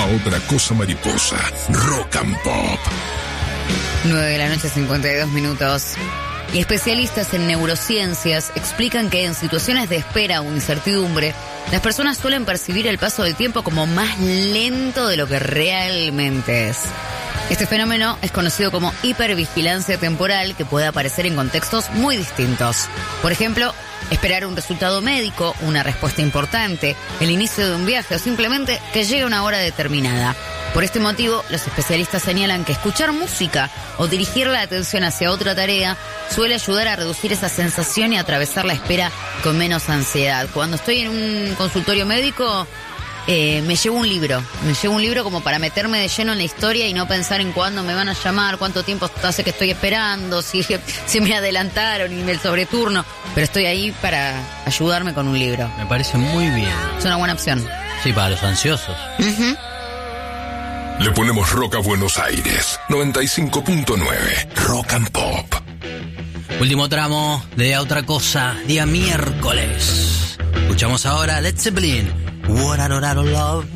Otra Cosa Mariposa. Rock and Pop. 9:52 p.m. Y especialistas en neurociencias explican que en situaciones de espera o incertidumbre, las personas suelen percibir el paso del tiempo como más lento de lo que realmente es. Este fenómeno es conocido como hipervigilancia temporal, que puede aparecer en contextos muy distintos. Por ejemplo, esperar un resultado médico, una respuesta importante, el inicio de un viaje o simplemente que llegue una hora determinada. Por este motivo, los especialistas señalan que escuchar música o dirigir la atención hacia otra tarea suele ayudar a reducir esa sensación y atravesar la espera con menos ansiedad. Cuando estoy en un consultorio médico, me llevo un libro. Me llevo un libro como para meterme de lleno en la historia y no pensar en cuándo me van a llamar, cuánto tiempo hace que estoy esperando, si me adelantaron y el sobreturno. Pero estoy ahí para ayudarme con un libro. Me parece muy bien. Es una buena opción. Sí, para los ansiosos. Uh-huh. Le ponemos rock a Buenos Aires. 95.9. Rock and Pop. Último tramo de Otra Cosa, día miércoles. Escuchamos ahora Led Zeppelin. What I don't love.